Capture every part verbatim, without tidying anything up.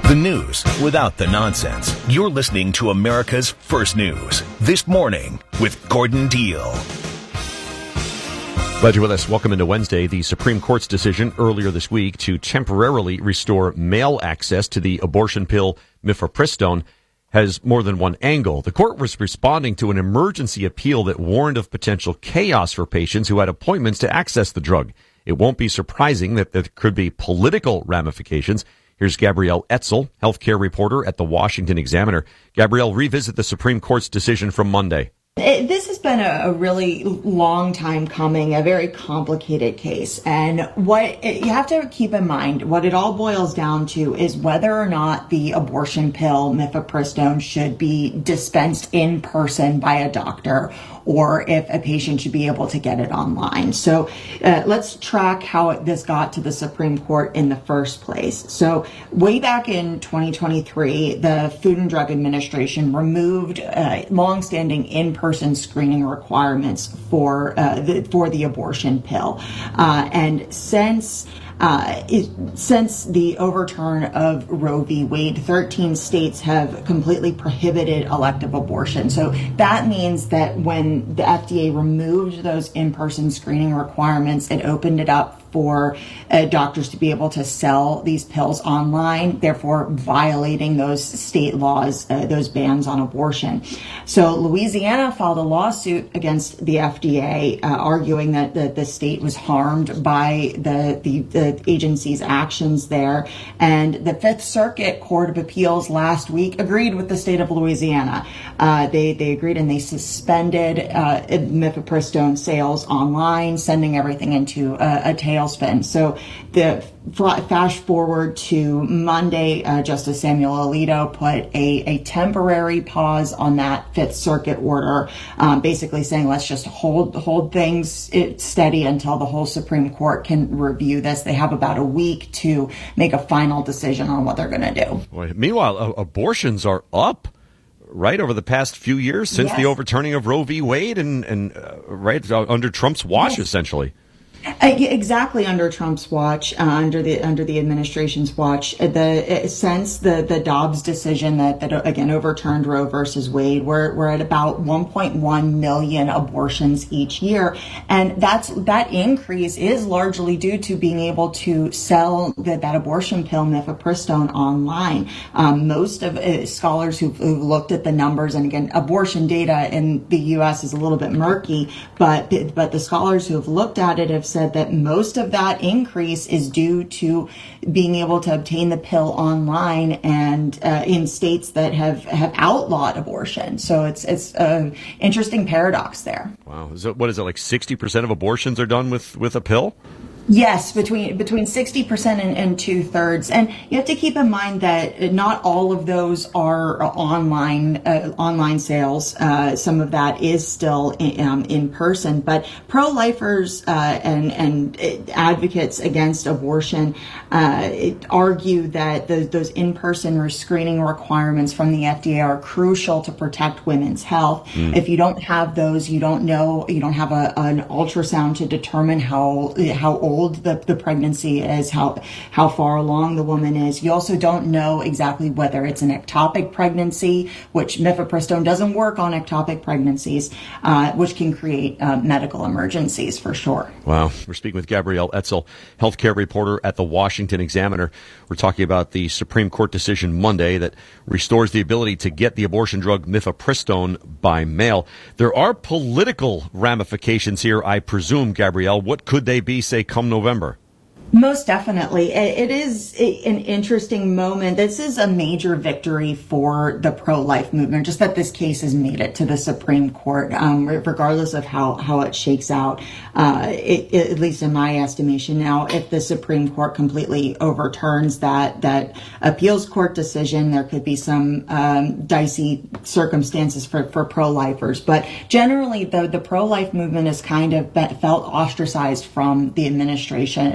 The news without the nonsense. You're listening to America's First News. This Morning with Gordon Deal. Glad you're with us. Welcome into Wednesday. The Supreme Court's decision earlier this week to temporarily restore male access to the abortion pill mifepristone has more than one angle. The court was responding to an emergency appeal that warned of potential chaos for patients who had appointments to access the drug. It won't be surprising that there could be political ramifications. Here's Gabrielle Etzel, healthcare reporter at the Washington Examiner. Gabrielle, revisit the Supreme Court's decision from Monday. It, this has been a, a really long time coming, a very complicated case. And what it, you have to keep in mind, what it all boils down to is whether or not the abortion pill mifepristone should be dispensed in person by a doctor or if a patient should be able to get it online. So uh, let's track how it, this got to the Supreme Court in the first place. So way back in twenty twenty-three, the Food and Drug Administration removed uh, longstanding in-person screening requirements for uh, the, for the abortion pill. Uh, and since Uh, it, since the overturn of Roe v. Wade, thirteen states have completely prohibited elective abortion. So that means that when the F D A removed those in-person screening requirements, it opened it up for uh, doctors to be able to sell these pills online, therefore violating those state laws, uh, those bans on abortion. So Louisiana filed a lawsuit against the F D A, uh, arguing that the, the state was harmed by the, the, the agency's actions there. And the Fifth Circuit Court of Appeals last week agreed with the state of Louisiana. Uh, they, they agreed and they suspended uh, mifepristone sales online, sending everything into a, a tailspin. So the flash forward to Monday, uh, Justice Samuel Alito put a, a temporary pause on that Fifth Circuit order, um, basically saying let's just hold hold things steady until the whole Supreme Court can review this. They have about a week to make a final decision on what they're going to do. Boy, meanwhile, uh, abortions are up. Right, over the past few years since yes. the overturning of Roe v. Wade and, and uh, right uh, under Trump's watch, yes. essentially. Uh, exactly under Trump's watch, uh, under the under the administration's watch, the uh, since the, the Dobbs decision that, that again overturned Roe versus Wade, we're we're at about one point one million abortions each year, and that's that increase is largely due to being able to sell the, that abortion pill mifepristone online. Um, most of uh, scholars who've, who've looked at the numbers, and again, abortion data in the U S is a little bit murky, but but the scholars who have looked at it have said that most of that increase is due to being able to obtain the pill online and uh, in states that have, have outlawed abortion. So it's it's an interesting paradox there. Wow. Is it, what is it, like sixty percent of abortions are done with, with a pill? Yes, between between sixty percent and, and two thirds. And you have to keep in mind that not all of those are online uh, online sales. Uh, some of that is still in, um, in person. But pro-lifers uh, and, and advocates against abortion uh, argue that the, those in-person screening requirements from the F D A are crucial to protect women's health. Mm. If you don't have those, you don't know, you don't have a, an ultrasound to determine how how old The, the pregnancy is, how how far along the woman is. You also don't know exactly whether it's an ectopic pregnancy, which mifepristone doesn't work on ectopic pregnancies, uh, which can create uh, medical emergencies for sure. Wow. We're speaking with Gabrielle Etzel, healthcare reporter at the Washington Examiner. We're talking about the Supreme Court decision Monday that restores the ability to get the abortion drug mifepristone by mail. There are political ramifications here, I presume, Gabrielle. What could they be, say, come November? Most definitely. It is an interesting moment. This is a major victory for the pro-life movement, just that this case has made it to the Supreme Court, um, regardless of how, how it shakes out, uh, it, it, at least in my estimation. Now, if the Supreme Court completely overturns that, that appeals court decision, there could be some um, dicey circumstances for, for pro-lifers. But generally, the, the pro-life movement has kind of been, felt ostracized from the administration, the Trump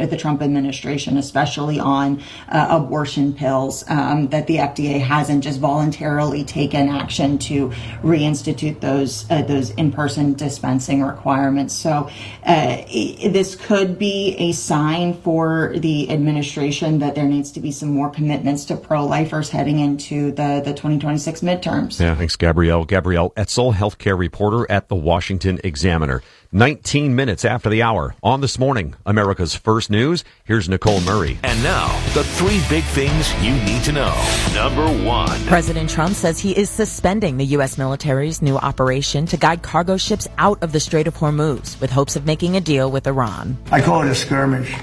administration, especially on uh, abortion pills, um, that the F D A hasn't just voluntarily taken action to reinstitute those uh, those in-person dispensing requirements. So uh, this could be a sign for the administration that there needs to be some more commitments to pro-lifers heading into the, the twenty twenty-six midterms. Yeah, thanks, Gabrielle. Gabrielle Etzel, healthcare reporter at the Washington Examiner. nineteen minutes after the hour on This Morning, America's First News. Here's Nicole Murray. And now, the three big things you need to know. Number one. President Trump says he is suspending the U S military's new operation to guide cargo ships out of the Strait of Hormuz with hopes of making a deal with Iran. I call it a skirmish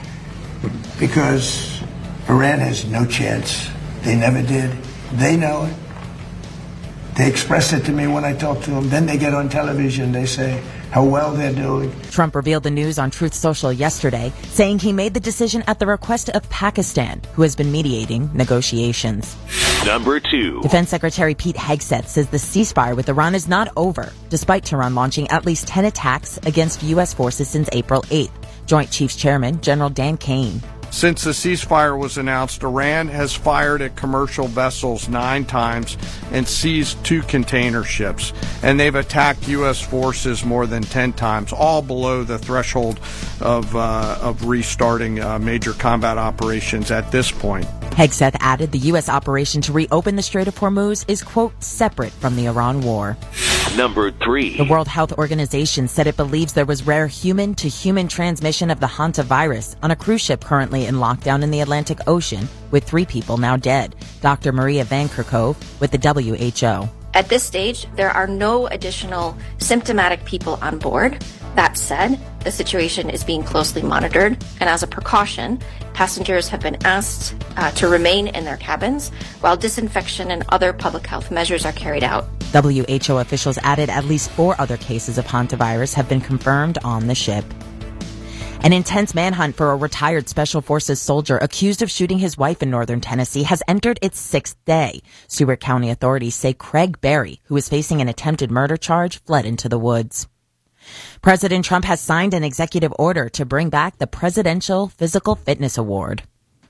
because Iran has no chance. They never did. They know it. They express it to me when I talk to them. Then they get on television. They say how well they're doing. Trump revealed the news on Truth Social yesterday, saying he made the decision at the request of Pakistan, who has been mediating negotiations. Number two. Defense Secretary Pete Hegseth says the ceasefire with Iran is not over, despite Tehran launching at least ten attacks against U S forces since April eighth. Joint Chiefs Chairman General Dan Kane. Since the ceasefire was announced, Iran has fired at commercial vessels nine times and seized two container ships. And they've attacked U S forces more than ten times, all below the threshold of uh, of restarting uh, major combat operations at this point. Hegseth added the U S operation to reopen the Strait of Hormuz is, quote, separate from the Iran war. Number three. The World Health Organization said it believes there was rare human-to-human transmission of the hantavirus on a cruise ship currently in lockdown in the Atlantic Ocean, with three people now dead. Doctor Maria Van Kerkhove with the W H O. At this stage, there are no additional symptomatic people on board. That said, the situation is being closely monitored, and as a precaution, passengers have been asked uh, to remain in their cabins while disinfection and other public health measures are carried out. W H O officials added at least four other cases of hantavirus have been confirmed on the ship. An intense manhunt for a retired Special Forces soldier accused of shooting his wife in northern Tennessee has entered its sixth day. Stewart County authorities say Craig Berry, who is facing an attempted murder charge, fled into the woods. President Trump has signed an executive order to bring back the Presidential Physical Fitness Award.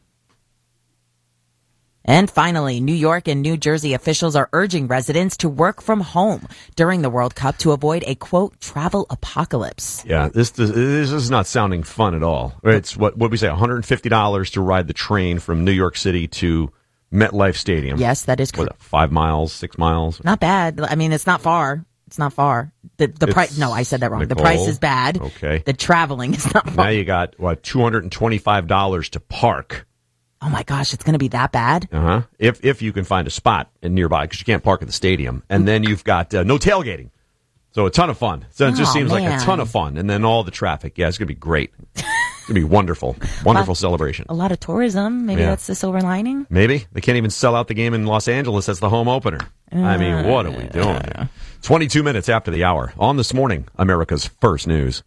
And finally, New York and New Jersey officials are urging residents to work from home during the World Cup to avoid a, quote, travel apocalypse. Yeah, this, this, this is not sounding fun at all. It's what what we say, one hundred fifty dollars to ride the train from New York City to MetLife Stadium. Yes, that is correct. Five miles, six miles? Not bad. I mean, it's not far. It's not far. The the price. No, I said that wrong. Nicole, the price is bad. Okay. The traveling is not far. Now you got, what, two hundred twenty-five dollars to park. Oh my gosh, it's going to be that bad? Uh-huh. If if you can find a spot in nearby, because you can't park at the stadium. And then you've got uh, no tailgating. So a ton of fun. So it just Oh, seems man. like a ton of fun. And then all the traffic. Yeah, it's going to be great. It's going to be wonderful. Wonderful Well, celebration. A lot of tourism. Maybe Yeah. that's the silver lining. Maybe. They can't even sell out the game in Los Angeles. That's the home opener. I mean, what are we doing here? twenty-two minutes after the hour. On This Morning, America's First News.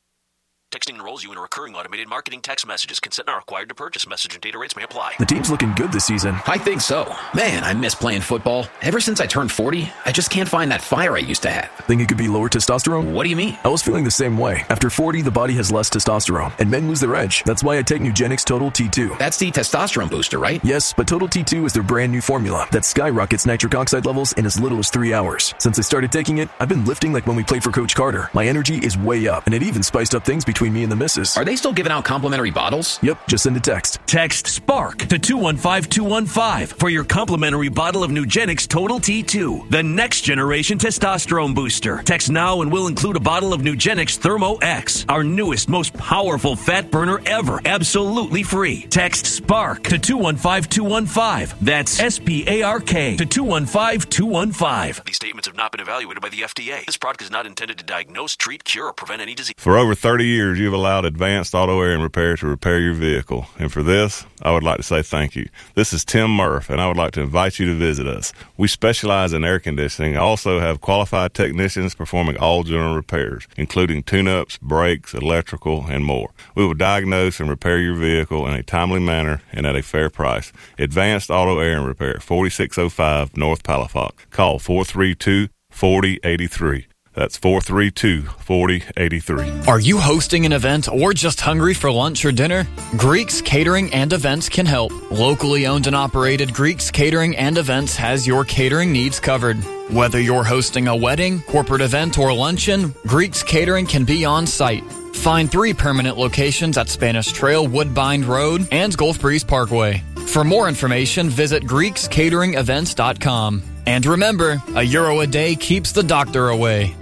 Texting enrolls you in a recurring automated marketing text messages. Consent not required to purchase. Message and data rates may apply. The team's looking good this season. I think so. Man, I miss playing football. Ever since I turned forty, I just can't find that fire I used to have. Think it could be lower testosterone? What do you mean? I was feeling the same way. After forty, the body has less testosterone, and men lose their edge. That's why I take Nugenix Total T two. That's the testosterone booster, right? Yes, but Total T two is their brand new formula that skyrockets nitric oxide levels in as little as three hours. Since I started taking it, I've been lifting like when we played for Coach Carter. My energy is way up, and it even spiced up things between me and the missus. Are they still giving out complimentary bottles? Yep, just send a text. Text SPARK to two one five two one five for your complimentary bottle of Nugenix Total T two, the next generation testosterone booster. Text now and we'll include a bottle of Nugenix Thermo X, our newest, most powerful fat burner ever, absolutely free. Text SPARK to two one five two one five. That's S P A R K to two one five two one five. These statements have not been evaluated by the F D A. This product is not intended to diagnose, treat, cure, or prevent any disease. For over thirty years, you've allowed Advanced Auto Air and Repair to repair your vehicle. And for this, I would like to say thank you. This is Tim Murph, and I would like to invite you to visit us. We specialize in air conditioning, also have qualified technicians performing all general repairs, including tune-ups, brakes, electrical, and more. We will diagnose and repair your vehicle in a timely manner and at a fair price. Advanced Auto Air and Repair, forty-six oh five North Palafox. Call four three two, four oh eight three. That's four three two, four zero eight three. Are you hosting an event or just hungry for lunch or dinner? Greeks Catering and Events can help. Locally owned and operated, Greeks Catering and Events has your catering needs covered. Whether you're hosting a wedding, corporate event, or luncheon, Greeks Catering can be on site. Find three permanent locations at Spanish Trail, Woodbine Road, and Gulf Breeze Parkway. For more information, visit Greeks Catering Events dot com. And remember, a euro a day keeps the doctor away.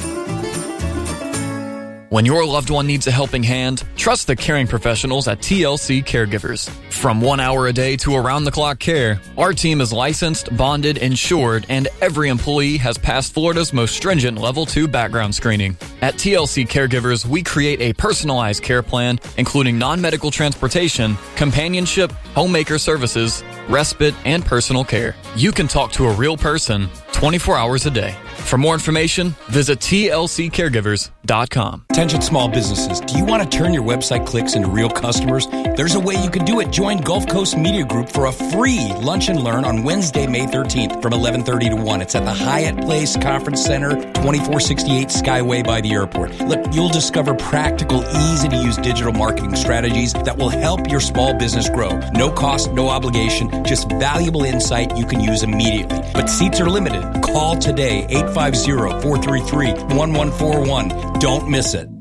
When your loved one needs a helping hand, trust the caring professionals at T L C Caregivers. From one hour a day to around-the-clock care, our team is licensed, bonded, insured, and every employee has passed Florida's most stringent Level two background screening. At T L C Caregivers, we create a personalized care plan, including non-medical transportation, companionship, homemaker services, respite, and personal care. You can talk to a real person twenty-four hours a day. For more information, visit T L C caregivers dot com. Attention small businesses. Do you want to turn your website clicks into real customers? There's a way you can do it. Join Gulf Coast Media Group for a free lunch and learn on Wednesday, May thirteenth from eleven thirty to one. It's at the Hyatt Place Conference Center, twenty-four sixty-eight Skyway by the airport. Look, you'll discover practical, easy-to-use digital marketing strategies that will help your small business grow. No cost, no obligation, just valuable insight you can use immediately. But seats are limited. Call today, eight five zero, four three three, one one four one. Don't miss it.